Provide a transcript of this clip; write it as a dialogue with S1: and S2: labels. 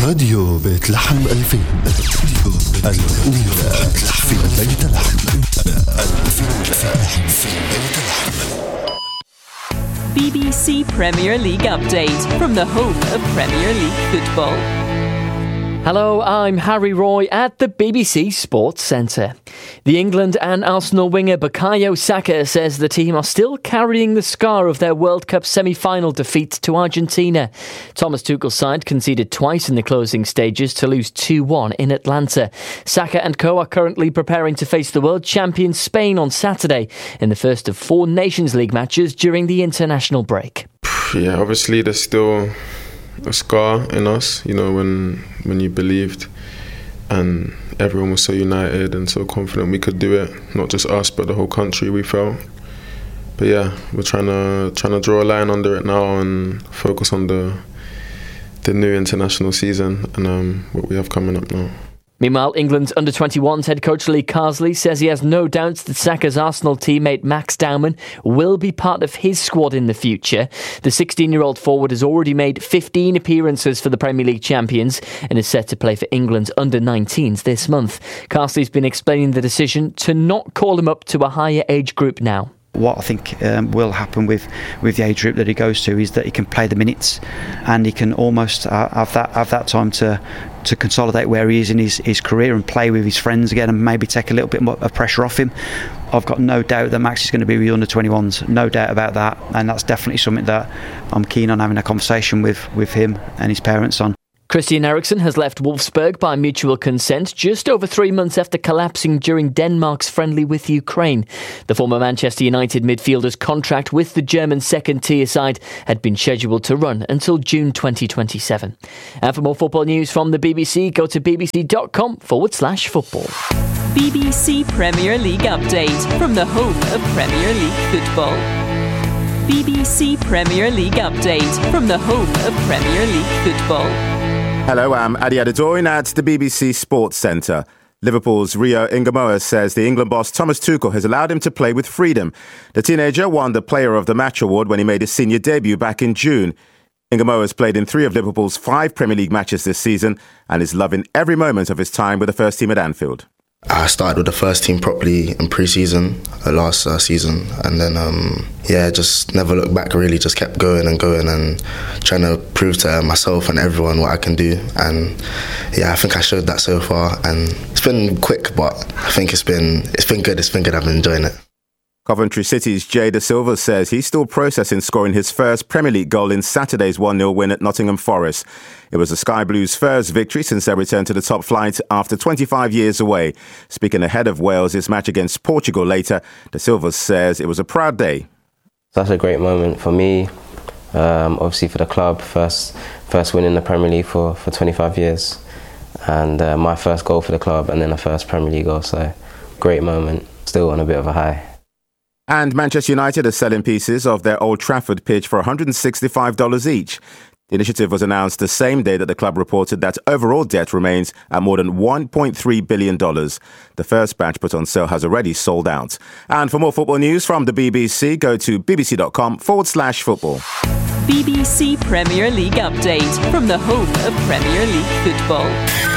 S1: راديو بيت لحم 2000 الأولى في بيت لحم
S2: BBC Premier League update from the home of Premier League football.
S3: Hello, I'm Harry Roy at the BBC Sports Centre. The England and Arsenal winger Bukayo Saka says the team are still carrying the scar of their World Cup semi-final defeat to Argentina. Thomas Tuchel's side conceded twice in the closing stages to lose 2-1 in Atlanta. Saka and co are currently preparing to face the world champion Spain on Saturday in the first of 4 Nations League matches during the international break.
S4: Yeah, obviously there's still a scar in us, you know, when you believed and everyone was so united and so confident we could do it, not just us but the whole country, we felt. But yeah, we're trying to draw a line under it now and focus on the new international season and what we have coming up now.
S3: Meanwhile, England's under-21s head coach Lee Carsley says he has no doubts that Saka's Arsenal teammate Max Dowman will be part of his squad in the future. The 16-year-old forward has already made 15 appearances for the Premier League champions and is set to play for England's under-19s this month. Carsley's been explaining the decision to not call him up to a higher age group now.
S5: What I think will happen with the age group that he goes to is that he can play the minutes and he can almost have that time to consolidate where he is in his career and play with his friends again and maybe take a little bit more of pressure off him. I've got no doubt that Max is going to be with the under-21s, no doubt about that, and that's definitely something that I'm keen on having a conversation with him and his parents on.
S3: Christian Eriksen has left Wolfsburg by mutual consent just over 3 months after collapsing during Denmark's friendly with Ukraine. The former Manchester United midfielder's contract with the German second-tier side had been scheduled to run until June 2027. And for more football news from the BBC, go to bbc.com/football.
S2: BBC Premier League update from the home of Premier League football. BBC Premier League update from the home of Premier League football.
S6: Hello, I'm Adi Adedoyin at the BBC Sports Centre. Liverpool's Rio Ingamoa says the England boss Thomas Tuchel has allowed him to play with freedom. The teenager won the Player of the Match award when he made his senior debut back in June. Ingamoa has played in 3 of Liverpool's 5 Premier League matches this season and is loving every moment of his time with the first team at Anfield.
S7: I started with the first team properly in pre-season, last season, and then just never looked back really, just kept going and trying to prove to myself and everyone what I can do. And yeah, I think I showed that so far, and it's been quick, but I think it's been good. I've been enjoying it.
S6: Coventry City's Jay Da Silva says he's still processing scoring his first Premier League goal in Saturday's 1-0 win at Nottingham Forest. It was the Sky Blues' first victory since their return to the top flight after 25 years away. Speaking ahead of Wales' match against Portugal later, Da Silva says it was a proud day.
S8: That's a great moment for me, obviously for the club, first win in the Premier League for 25 years, and my first goal for the club and then the first Premier League goal, so great moment, still on a bit of a high.
S6: And Manchester United are selling pieces of their Old Trafford pitch for $165 each. The initiative was announced the same day that the club reported that overall debt remains at more than $1.3 billion. The first batch put on sale has already sold out. And for more football news from the BBC, go to bbc.com/football.
S2: BBC Premier League update from the home of Premier League football.